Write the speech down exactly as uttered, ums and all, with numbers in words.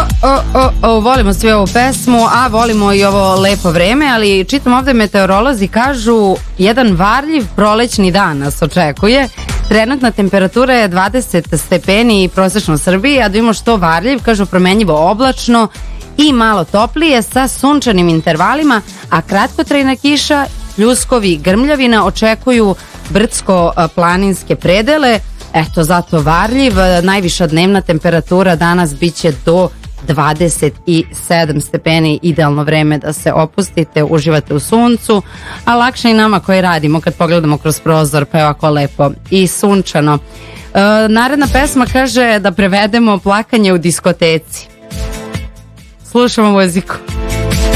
o, o, o, volimo svi ovu pesmu, a volimo i ovo lepo vreme, ali čitam ovde meteorolozi kažu jedan varljiv prolećni dan nas očekuje. Trenutna temperatura je dvadeset stepeni prosečno u Srbiji, a da imamo što varljiv, kažu promenljivo oblačno i malo toplije sa sunčanim intervalima, a kratkotrajna kiša, pljuskovi, grmljavina očekuju brdsko-planinske predele. Eto, zato varljiv, najviša dnevna temperatura danas biće do dvadeset sedam stepeni, idealno vreme da se opustite, uživate u suncu, a lakše i nama koji radimo kad pogledamo kroz prozor, pa je ovako lepo i sunčano. E, naredna pesma kaže da prevedemo plakanje u diskoteci. Slušamo muziku.